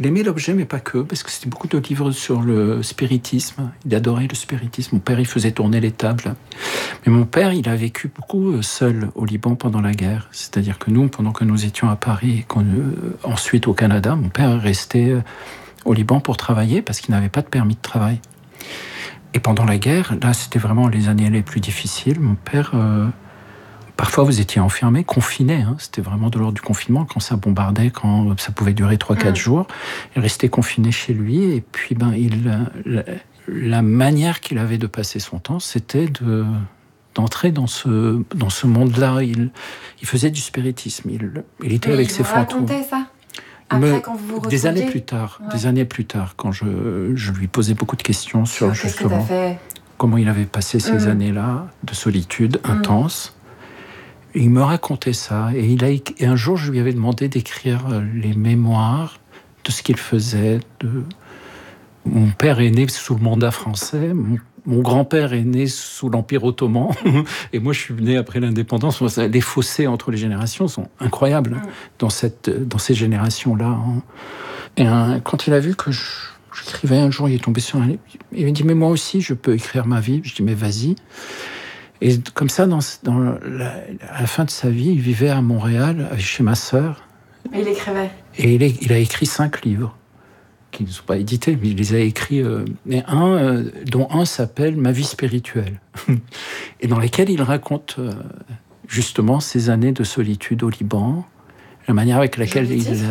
Il aimait l'objet, mais pas que, parce que c'était beaucoup de livres sur le spiritisme. Il adorait le spiritisme. Mon père, il faisait tourner les tables. Mais mon père, il a vécu beaucoup seul au Liban pendant la guerre. C'est-à-dire que nous, pendant que nous étions à Paris et ensuite au Canada, mon père restait au Liban pour travailler parce qu'il n'avait pas de permis de travail. Et pendant la guerre, là, c'était vraiment les années les plus difficiles. Mon père... Parfois, vous étiez enfermé, confiné. C'était vraiment de l'ordre du confinement, quand ça bombardait, quand ça pouvait durer 3-4 jours. Il restait confiné chez lui. Et puis, la manière qu'il avait de passer son temps, c'était d'entrer dans ce monde-là. Il faisait du spiritisme. Il était avec ses fantômes. Il vous racontait ça après, quand vous vous retrouviez? Des années plus tard, quand je lui posais beaucoup de questions sur justement comment il avait passé ces années-là de solitude intense. Et il me racontait ça. Et un jour, je lui avais demandé d'écrire les mémoires de ce qu'il faisait. Mon père est né sous le mandat français. Mon grand-père est né sous l'Empire ottoman. Et moi, je suis né après l'indépendance. Les fossés entre les générations sont incroyables dans ces générations-là. Et quand il a vu que j'écrivais un jour, il est tombé sur un livre. Il m'a dit, mais moi aussi, je peux écrire ma vie. Je dis, mais vas-y. Et comme ça, à la fin de sa vie, il vivait à Montréal, chez ma sœur. Et il écrivait. Et il a écrit 5 livres, qui ne sont pas édités, mais il les a écrits, dont un s'appelle « Ma vie spirituelle », et dans lesquels il raconte justement ses années de solitude au Liban, la manière avec laquelle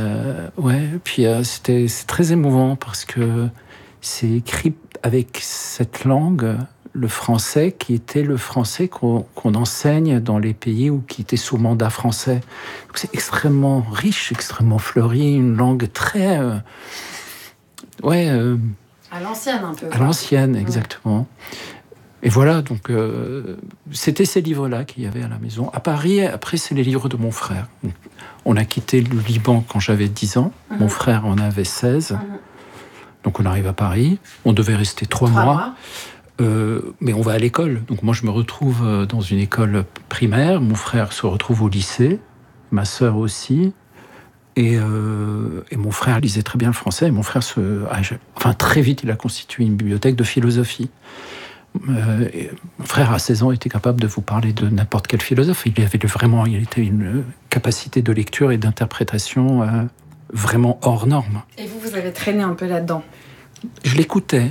c'est très émouvant, parce que c'est écrit avec cette langue... le français qui était le français qu'on enseigne dans les pays qui étaient sous mandat français. Donc c'est extrêmement riche, extrêmement fleuri, une langue très... à l'ancienne un peu. À l'ancienne, exactement. Et voilà, donc c'était ces livres-là qu'il y avait à la maison. À Paris, après, c'est les livres de mon frère. On a quitté le Liban quand j'avais 10 ans. Mon frère en avait 16. Donc on arrive à Paris. On devait rester 3 mois. Mais on va à l'école. Donc moi, je me retrouve dans une école primaire. Mon frère se retrouve au lycée. Ma sœur aussi. Et mon frère lisait très bien le français. Et mon frère, très vite, il a constitué une bibliothèque de philosophie. Mon frère, à 16 ans, était capable de vous parler de n'importe quel philosophe. Il était une capacité de lecture et d'interprétation vraiment hors norme. Et vous avez traîné un peu là-dedans? Je l'écoutais.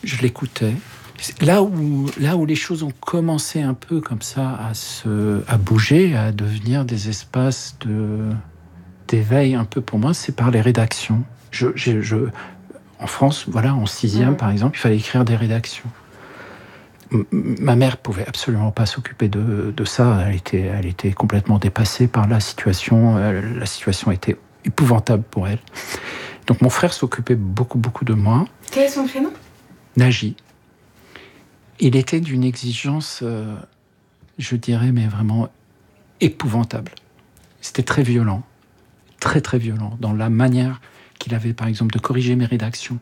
Là où les choses ont commencé un peu comme ça à bouger, à devenir des espaces d'éveil un peu pour moi, c'est par les rédactions. En France, en 6e par exemple, il fallait écrire des rédactions. Ma mère pouvait absolument pas s'occuper de ça. Elle était complètement dépassée par la situation. La situation était épouvantable pour elle. Donc mon frère s'occupait beaucoup, beaucoup de moi. Quel est son prénom? Nagy. Il était d'une exigence, je dirais, mais vraiment épouvantable. C'était très violent, très très violent, dans la manière qu'il avait, par exemple, de corriger mes rédactions.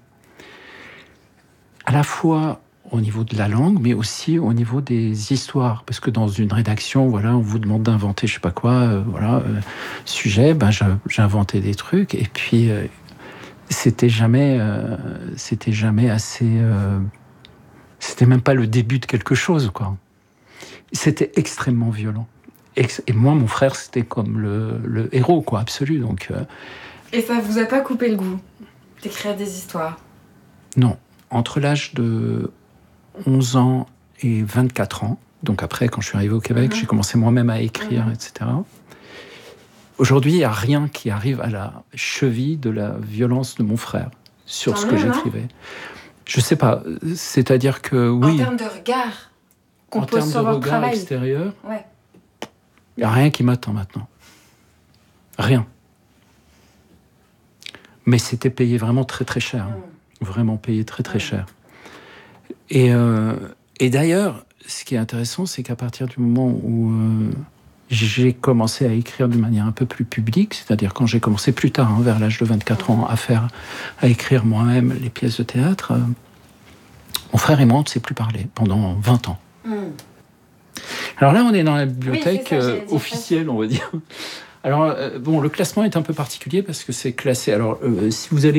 À la fois au niveau de la langue, mais aussi au niveau des histoires. Parce que dans une rédaction, on vous demande d'inventer je sais pas quoi, sujet, j'inventais des trucs, et puis c'était jamais assez... C'était même pas le début de quelque chose, quoi. C'était extrêmement violent. Et moi, mon frère, c'était comme le héros, quoi, absolu. Donc, Et ça vous a pas coupé le goût d'écrire des histoires? Non. Entre l'âge de 11 ans et 24 ans, donc après, quand je suis arrivé au Québec, j'ai commencé moi-même à écrire, etc. Aujourd'hui, il n'y a rien qui arrive à la cheville de la violence de mon frère sur ce que j'écrivais. Je sais pas, c'est-à-dire que oui. En termes de regard qu'on pose sur votre travail extérieur, il n'y a rien qui m'attend maintenant. Rien. Mais c'était payé vraiment très très cher. Vraiment payé très très cher. Et d'ailleurs, ce qui est intéressant, c'est qu'à partir du moment où j'ai commencé à écrire d'une manière un peu plus publique, c'est-à-dire quand j'ai commencé plus tard, vers l'âge de 24 ans, à écrire moi-même les pièces de théâtre, mon frère et moi, on ne s'est plus parlé pendant 20 ans. Alors là, on est dans la bibliothèque officielle, on va dire. Alors, le classement est un peu particulier parce que c'est classé. Alors, si vous allez